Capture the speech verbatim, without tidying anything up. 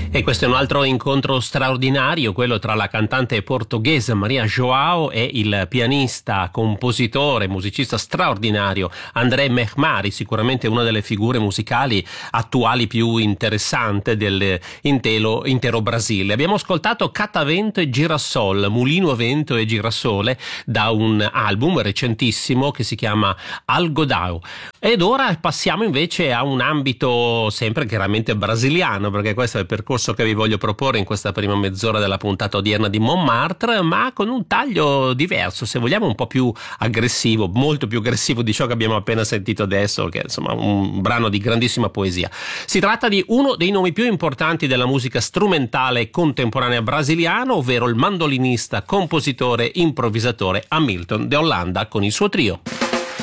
E questo è un altro incontro straordinario, quello tra la cantante portoghese Maria João e il pianista, compositore, musicista straordinario André Mehmari, sicuramente una delle figure musicali attuali più interessante dell'intero intero Brasile. Abbiamo ascoltato Catavento e Girassol, Mulino a Vento e Girasole, da un album recentissimo che si chiama Algodão. Ed ora passiamo invece a un ambito sempre chiaramente brasiliano, perché questo è il percorso che vi voglio proporre in questa prima mezz'ora della puntata odierna di Montmartre, ma con un taglio diverso, se vogliamo un po' più aggressivo, molto più aggressivo di ciò che abbiamo appena sentito adesso, che è insomma un brano di grandissima poesia. Si tratta di uno dei nomi più importanti della musica strumentale contemporanea brasiliana, ovvero il mandolinista, compositore, improvvisatore Hamilton de Holanda con il suo trio.